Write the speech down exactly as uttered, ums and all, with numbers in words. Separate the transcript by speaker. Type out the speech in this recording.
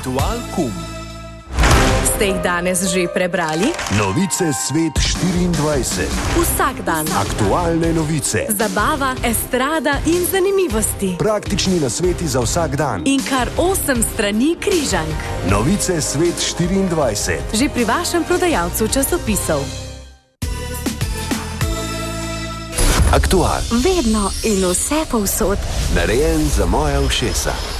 Speaker 1: Aktual kum.
Speaker 2: Ste jih danes že prebrali?
Speaker 3: Novice Svet štiriindvajset.
Speaker 2: Vsak dan.
Speaker 3: Aktualne novice.
Speaker 2: Zabava, estrada in zanimivosti.
Speaker 3: Praktični nasveti za vsak dan.
Speaker 2: In kar osem strani križank.
Speaker 3: Novice Svet štiriindvajset.
Speaker 2: Že pri vašem prodajalcu časopisov.
Speaker 3: Aktual.
Speaker 2: Vedno in vse povsod.
Speaker 3: Narejen za moja ušesa.